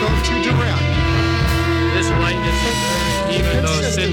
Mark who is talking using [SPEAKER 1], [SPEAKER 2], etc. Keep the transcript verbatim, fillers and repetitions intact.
[SPEAKER 1] go to Durant.
[SPEAKER 2] This whiteness is very, even though Sid